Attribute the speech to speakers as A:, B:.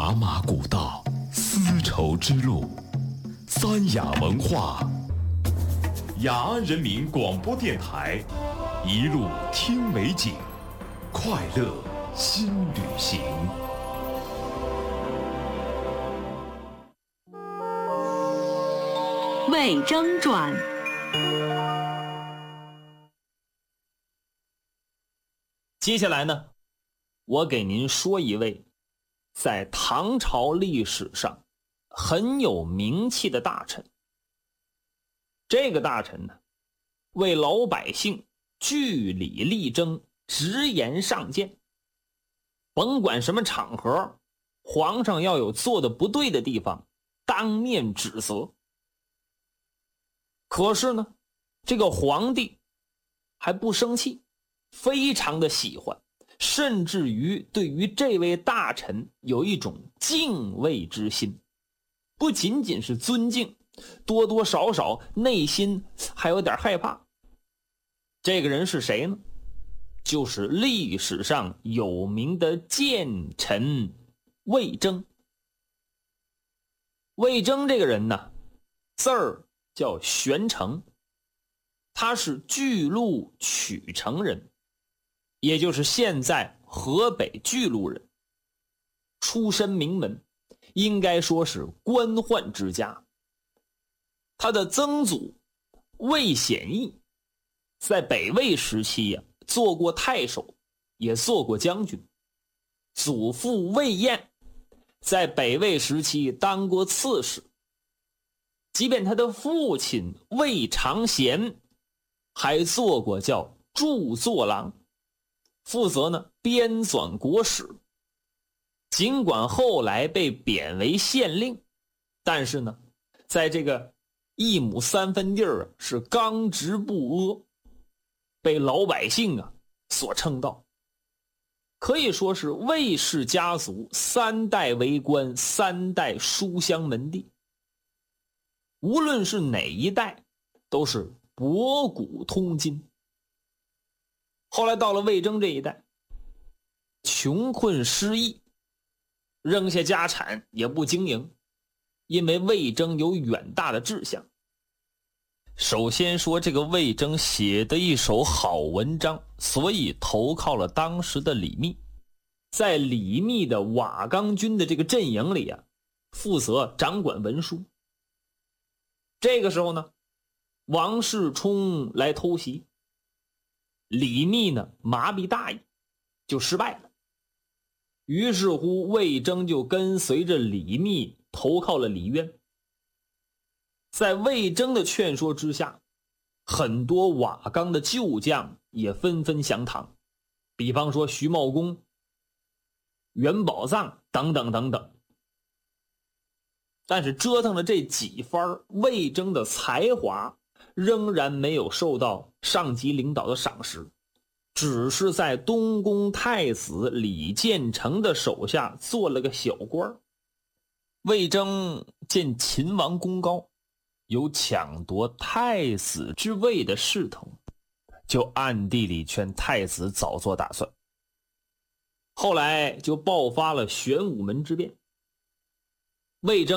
A: 茶马古道，丝绸之路，三雅文化，雅安人民广播电台，一路听美景，快乐新旅行。
B: 魏征传。
C: 接下来呢，我给您说一位在唐朝历史上很有名气的大臣。这个大臣呢，为老百姓据理力争，直言上谏，甭管什么场合，皇上要有做的不对的地方，当面指责。可是呢，这个皇帝还不生气，非常的喜欢，甚至于对于这位大臣有一种敬畏之心，不仅仅是尊敬，多多少少内心还有点害怕。这个人是谁呢？就是历史上有名的谏臣魏征。魏征这个人呢，字儿叫玄成，他是巨鹿曲城人，也就是现在河北巨鹿人，出身名门，应该说是官宦之家。他的曾祖魏显义在北魏时期做过太守，也做过将军。祖父魏彦在北魏时期当过刺史。即便他的父亲魏长贤还做过叫著作郎，负责呢编纂国史。尽管后来被贬为县令，但是呢，在这个一亩三分地儿是刚直不阿，被老百姓所称道。可以说是魏氏家族三代为官，三代书香门第。无论是哪一代，都是博古通今。后来到了魏征这一代，穷困失意，扔下家产也不经营，因为魏征有远大的志向。首先说这个魏征写的一手好文章，所以投靠了当时的李密。在李密的瓦岗军的这个阵营里负责掌管文书。这个时候呢，王世充来偷袭，李密呢麻痹大意，就失败了。于是乎魏征就跟随着李密投靠了李渊。在魏征的劝说之下，很多瓦岗的旧将也纷纷降唐，比方说徐茂公、袁宝藏等等等等。但是折腾了这几番，魏征的才华仍然没有受到上级领导的赏识，只是在东宫太子李建成的手下做了个小官。魏征见秦王功高，有抢夺太子之位的势头，就暗地里劝太子早做打算。后来就爆发了玄武门之变。魏征